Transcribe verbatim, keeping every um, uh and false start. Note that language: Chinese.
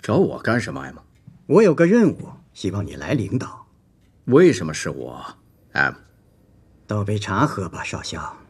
找我干什么 ，M？ 我有个任务，希望你来领导。 为什么是我 ，M？ 倒杯茶喝吧，少校。